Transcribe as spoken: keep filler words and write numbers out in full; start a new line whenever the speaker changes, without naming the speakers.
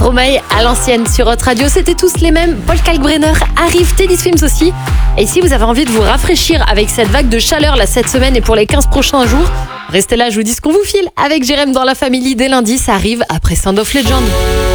Stromae à l'ancienne sur Hot Radio, c'était tous les mêmes. Paul Kalkbrenner arrive, Teddy Swims aussi. Et si vous avez envie de vous rafraîchir avec cette vague de chaleur là cette semaine et pour les quinze prochains jours, restez là, je vous dis ce qu'on vous file avec Jérém dans la famille dès lundi, ça arrive après Sound of Legend.